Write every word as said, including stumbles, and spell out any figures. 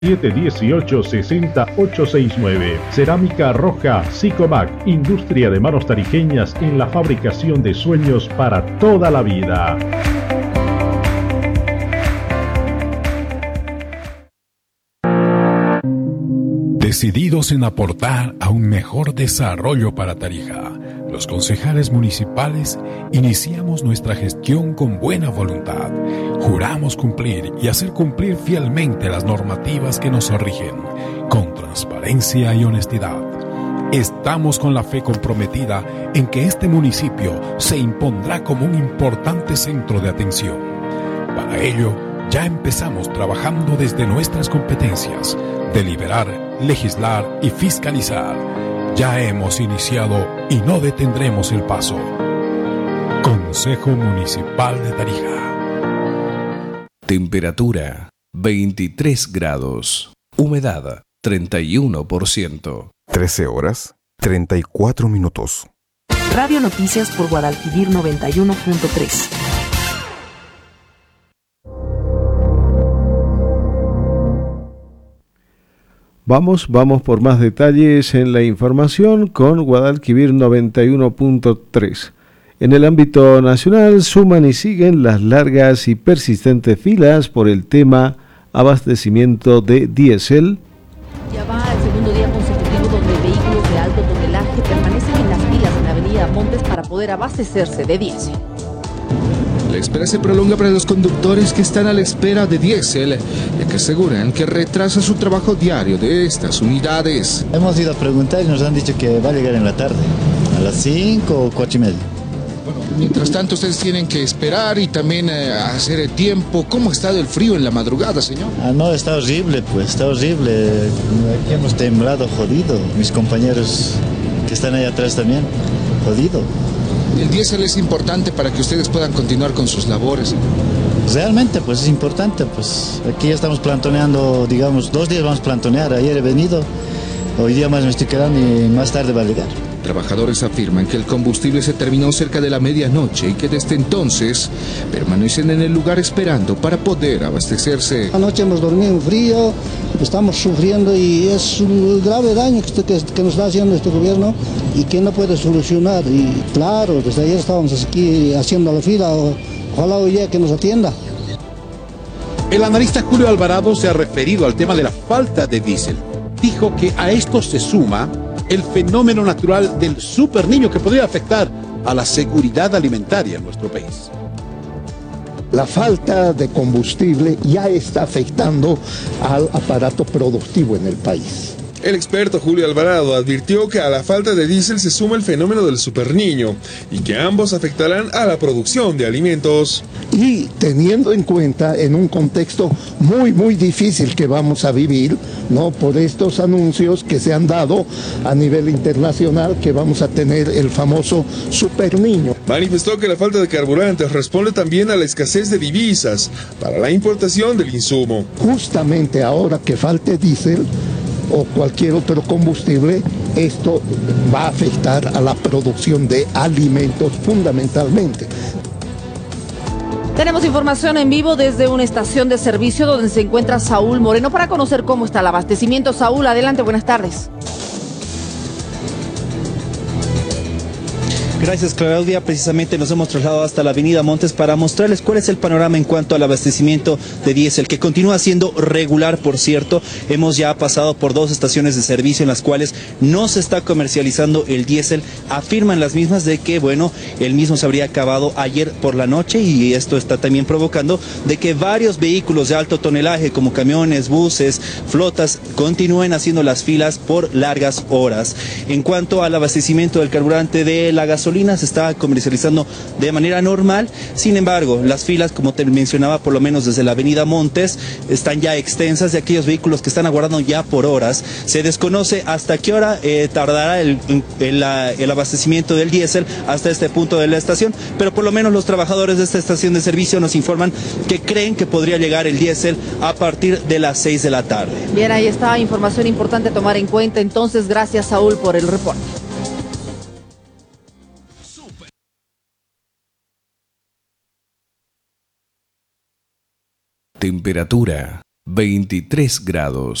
siete uno ocho, seis cero, ocho seis nueve. Cerámica Roja Sicomac, industria de manos tarijeñas en la fabricación de sueños para toda la vida. Decididos en aportar a un mejor desarrollo para Tarija, los concejales municipales iniciamos nuestra gestión con buena voluntad. Juramos cumplir y hacer cumplir fielmente las normativas que nos rigen, con transparencia y honestidad. Estamos con la fe comprometida en que este municipio se impondrá como un importante centro de atención. Para ello, ya empezamos trabajando desde nuestras competencias: deliberar, legislar y fiscalizar. Ya hemos iniciado y no detendremos el paso. Consejo Municipal de Tarija. Temperatura veintitrés grados. Humedad treinta y uno por ciento. trece horas, treinta y cuatro minutos. Radio Noticias por Guadalquivir noventa y uno punto tres. Vamos, vamos por más detalles en la información con Guadalquivir noventa y uno punto tres. En el ámbito nacional suman y siguen las largas y persistentes filas por el tema abastecimiento de diésel. Ya va el segundo día consecutivo donde vehículos de alto tonelaje permanecen en las filas en la avenida Montes para poder abastecerse de diésel. La espera se prolonga para los conductores que están a la espera de diésel, ya que aseguran que retrasa su trabajo diario de estas unidades. Hemos ido a preguntar y nos han dicho que va a llegar en la tarde, a las cinco o cuatro y media. Bueno, mientras tanto ustedes tienen que esperar y también eh, hacer el tiempo. ¿Cómo ha estado el frío en la madrugada, señor? Ah, no, está horrible, pues, está horrible. Aquí hemos temblado, jodido. Mis compañeros que están ahí atrás también, jodido. El diésel es importante para que ustedes puedan continuar con sus labores. Realmente, pues es importante, pues aquí ya estamos plantoneando, digamos, dos días vamos a plantonear. Ayer he venido, hoy día más me estoy quedando y más tarde va a llegar. Trabajadores afirman que el combustible se terminó cerca de la medianoche y que desde entonces permanecen en el lugar esperando para poder abastecerse. Anoche hemos dormido en frío, estamos sufriendo y es un grave daño que, que, que nos está haciendo este gobierno y que no puede solucionar. Y claro, desde ayer estábamos aquí haciendo la fila, ojalá hoy día que nos atienda. El analista Julio Alvarado se ha referido al tema de la falta de diésel. Dijo que a esto se suma el fenómeno natural del superniño que podría afectar a la seguridad alimentaria en nuestro país. La falta de combustible ya está afectando al aparato productivo en el país. El experto Julio Alvarado advirtió que a la falta de diésel se suma el fenómeno del superniño y que ambos afectarán a la producción de alimentos. Y teniendo en cuenta en un contexto muy muy difícil que vamos a vivir, ¿no? Por estos anuncios que se han dado a nivel internacional que vamos a tener el famoso superniño. Manifestó que la falta de carburantes responde también a la escasez de divisas para la importación del insumo. Justamente ahora que falte diésel o cualquier otro combustible, esto va a afectar a la producción de alimentos fundamentalmente. Tenemos información en vivo desde una estación de servicio donde se encuentra Saúl Moreno para conocer cómo está el abastecimiento. Saúl, adelante, buenas tardes. Gracias, Claudia. Precisamente nos hemos trasladado hasta la avenida Montes para mostrarles cuál es el panorama en cuanto al abastecimiento de diésel, que continúa siendo regular, por cierto. Hemos ya pasado por dos estaciones de servicio en las cuales no se está comercializando el diésel. Afirman las mismas de que, bueno, el mismo se habría acabado ayer por la noche y esto está también provocando de que varios vehículos de alto tonelaje, como camiones, buses, flotas, continúen haciendo las filas por largas horas. En cuanto al abastecimiento del carburante de la gasolina, se está comercializando de manera normal. Sin embargo, las filas, como te mencionaba, por lo menos desde la avenida Montes, están ya extensas de aquellos vehículos que están aguardando ya por horas. Se desconoce hasta qué hora eh, tardará el, el, el abastecimiento del diésel hasta este punto de la estación, pero por lo menos los trabajadores de esta estación de servicio nos informan que creen que podría llegar el diésel a partir de las seis de la tarde. Bien, ahí está información importante a tomar en cuenta. Entonces, gracias, Saúl, por el reporte. Temperatura veintitrés grados.